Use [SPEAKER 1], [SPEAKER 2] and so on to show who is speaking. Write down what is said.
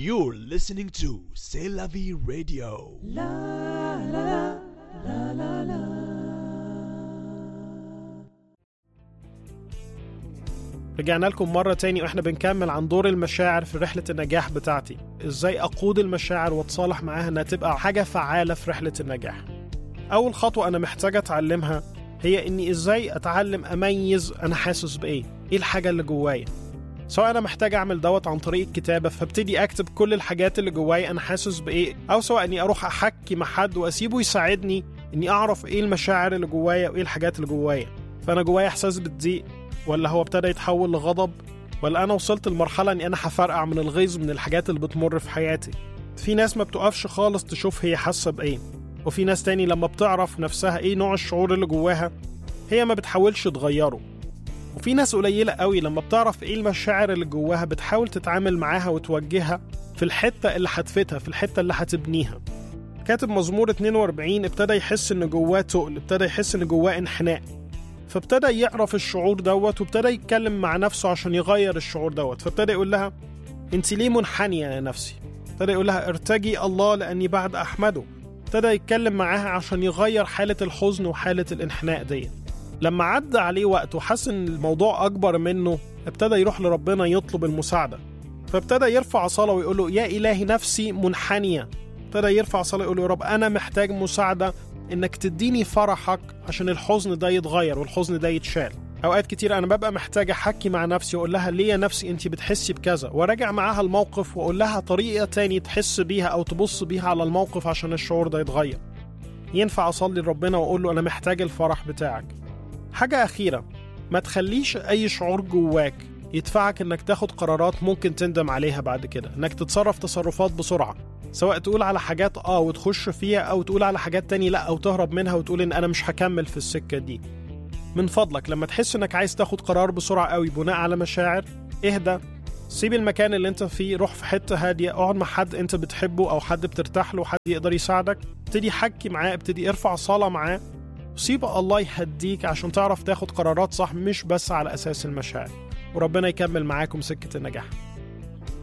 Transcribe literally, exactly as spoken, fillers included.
[SPEAKER 1] You're listening to C'est la vie radio.
[SPEAKER 2] La la la la la.
[SPEAKER 3] رجعنا لكم مرة تاني وإحنا بنكمل عن دور المشاعر في رحلة النجاح بتاعتي. إزاي أقود المشاعر وأتصالح معاها إنها تبقى حاجة فعالة في رحلة النجاح. أول خطوة أنا محتاجة أتعلمها هي إني إزاي أتعلم أميز أنا حاسس بإيه، إيه الحاجة اللي جوايا. سواء أنا محتاج أعمل دوت عن طريق الكتابة فابتدي أكتب كل الحاجات اللي جوايا أنا حاسس بإيه، أو سواء إني أروح أحكي مع حد وأسيبه يساعدني إني أعرف إيه المشاعر اللي جوايا وإيه الحاجات اللي جوايا. فأنا جوايا إحساس بالضيق، ولا هو ابتدى يتحول لغضب، ولا أنا وصلت لمرحلة إني أنا هفرقع من الغيظ من الحاجات اللي بتمر في حياتي. في ناس ما بتقفش خالص تشوف هي حاسة بإيه، وفي ناس تاني لما بتعرف نفسها إيه نوع الشعور اللي جواها هي ما بتحاولش تغيره. وفي ناس قليلة قوي لما بتعرف إيه المشاعر اللي جواها بتحاول تتعامل معاها وتوجهها في الحتة اللي هتفتها، في الحتة اللي هتبنيها. كاتب مزمور اتنين واربعين ابتدى يحس إن جواه تقل، ابتدى يحس إن جواه انحناء، فابتدى يعرف الشعور دوت وابتدى يتكلم مع نفسه عشان يغير الشعور دوت. فابتدى يقول لها انت ليه منحنية يا نفسي؟ ابتدى يقول لها ارتجي الله لأني بعد أحمده. ابتدى يتكلم معاها عشان يغير حالة الحزن وحالة الانحناء دي. لما عدى عليه وقت وحس ان الموضوع أكبر منه ابتدى يروح لربنا يطلب المساعدة. فابتدى يرفع صلاة ويقول له يا إلهي نفسي منحنية. ابتدى يرفع صلاة ويقول له يا رب أنا محتاج مساعدة إنك تديني فرحك عشان الحزن ده يتغير والحزن ده يتشال. أوقات كتير أنا ببقى محتاج أحكي مع نفسي وأقول لها ليه يا نفسي أنت بتحسي بكذا، وراجع معاها الموقف وأقول لها طريقة تاني تحس بيها أو تبص بيها على الموقف عشان الشعور ده يتغير. ينفع أصلي لربنا وأقول له أنا محتاج الفرح بتاعك. حاجة أخيرة، ما تخليش أي شعور جواك يدفعك إنك تاخد قرارات ممكن تندم عليها بعد كده، إنك تتصرف تصرفات بسرعة، سواء تقول على حاجات آه وتخش فيها أو تقول على حاجات تاني لأ أو تهرب منها وتقول إن أنا مش هكمل في السكة دي. من فضلك لما تحس إنك عايز تاخد قرار بسرعة قوي بناء على مشاعر، اهدى، سيب المكان اللي انت فيه، روح في حتة هادية، اقعد مع حد انت بتحبه أو حد بترتاح له، حد يقدر يساعدك، ابتدي حكي معاه، ابتدي ارفع صلاة معاه، وسيب الله يهديك عشان تعرف تاخد قرارات صح مش بس على أساس المشاعر. وربنا يكمل معاكم سكة النجاح.